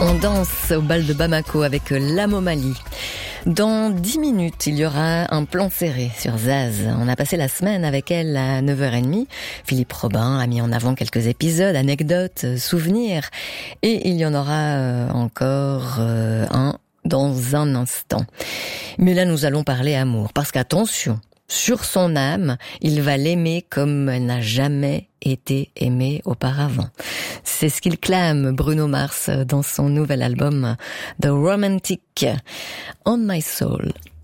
On danse au bal de Bamako avec l'Amomali. Dans 10 minutes, il y aura un plan serré sur Zaz. On a passé la semaine avec elle à 9h30. Philippe Robin a mis en avant quelques épisodes, anecdotes, souvenirs. Et il y en aura encore un dans un instant. Mais là, nous allons parler amour. Parce qu'attention, sur son âme, il va l'aimer comme elle n'a jamais été aimée auparavant. C'est ce qu'il clame, Bruno Mars, dans son nouvel album The Romantic, On My Soul.